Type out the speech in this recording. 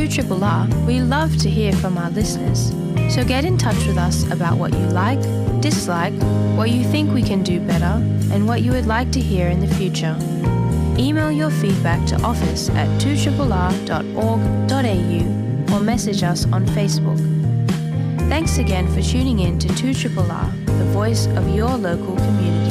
2RRR, we love to hear from our listeners. So get in touch with us about what you like, dislike, what you think we can do better, and what you would like to hear in the future. Email your feedback to office@2RRR.org.au or message us on Facebook. Thanks again for tuning in to 2RRR, the voice of your local community.